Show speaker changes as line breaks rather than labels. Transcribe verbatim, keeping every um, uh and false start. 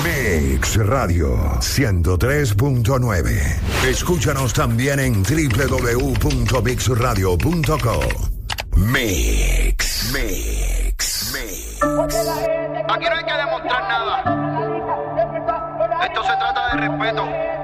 Mix Radio ciento tres punto nueve. Escúchanos también en doble u doble u doble u punto mix radio punto com. Mix, Mix, Mix.
Aquí no hay que demostrar nada. Esto se trata de respeto.